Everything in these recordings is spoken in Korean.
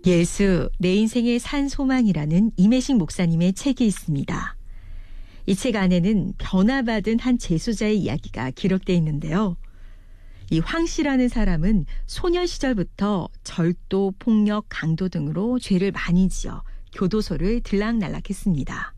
예수, 내 인생의 산 소망이라는 임혜식 목사님의 책이 있습니다. 이 책 안에는 변화받은 한 재수자의 이야기가 기록되어 있는데요. 이 황 씨라는 사람은 소년 시절부터 절도, 폭력, 강도 등으로 죄를 많이 지어 교도소를 들락날락했습니다.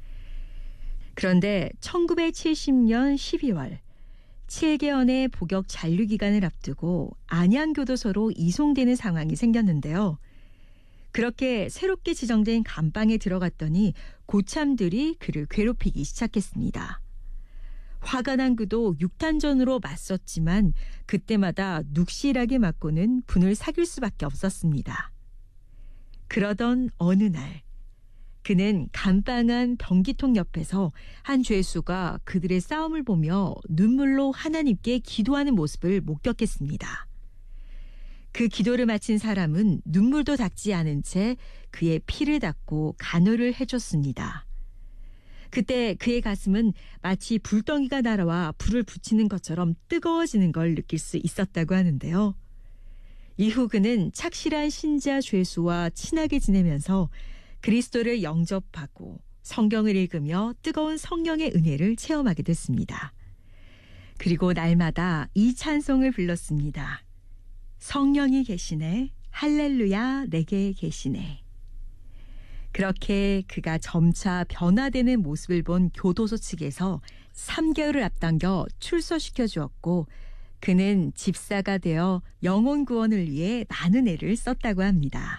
그런데 1970년 12월 7개월의 복역 잔류 기간을 앞두고 안양교도소로 이송되는 상황이 생겼는데요. 그렇게 새롭게 지정된 감방에 들어갔더니 고참들이 그를 괴롭히기 시작했습니다. 화가 난 그도 육탄전으로 맞섰지만 그때마다 눅실하게 맞고는 분을 사귈 수밖에 없었습니다. 그러던 어느 날 그는 감방 안 변기통 옆에서 한 죄수가 그들의 싸움을 보며 눈물로 하나님께 기도하는 모습을 목격했습니다. 그 기도를 마친 사람은 눈물도 닦지 않은 채 그의 피를 닦고 간호를 해줬습니다. 그때 그의 가슴은 마치 불덩이가 날아와 불을 붙이는 것처럼 뜨거워지는 걸 느낄 수 있었다고 하는데요. 이후 그는 착실한 신자 죄수와 친하게 지내면서 그리스도를 영접하고 성경을 읽으며 뜨거운 성령의 은혜를 체험하게 됐습니다. 그리고 날마다 이 찬송을 불렀습니다. 성령이 계시네, 할렐루야 내게 계시네. 그렇게 그가 점차 변화되는 모습을 본 교도소 측에서 3개월을 앞당겨 출소시켜 주었고 그는 집사가 되어 영혼 구원을 위해 많은 애를 썼다고 합니다.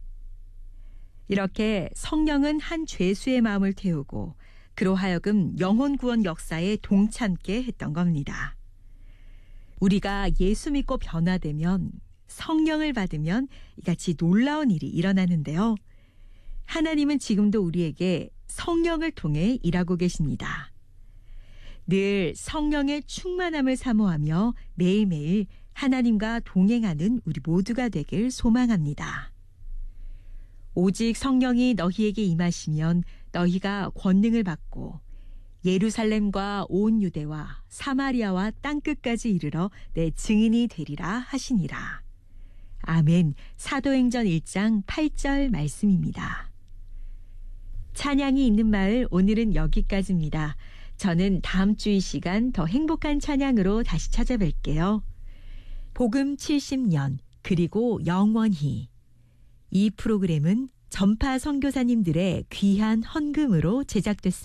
이렇게 성령은 한 죄수의 마음을 태우고 그로 하여금 영혼 구원 역사에 동참케 했던 겁니다. 우리가 예수 믿고 변화되면 성령을 받으면 이같이 놀라운 일이 일어나는데요. 하나님은 지금도 우리에게 성령을 통해 일하고 계십니다. 늘 성령의 충만함을 사모하며 매일매일 하나님과 동행하는 우리 모두가 되길 소망합니다. 오직 성령이 너희에게 임하시면 너희가 권능을 받고 예루살렘과 온 유대와 사마리아와 땅끝까지 이르러 내 증인이 되리라 하시니라. 아멘. 사도행전 1장 8절 말씀입니다. 찬양이 있는 마을 오늘은 여기까지입니다. 저는 다음 주 이 시간 더 행복한 찬양으로 다시 찾아뵐게요. 복음 70년 그리고 영원히. 이 프로그램은 전파 선교사님들의 귀한 헌금으로 제작됐습니다.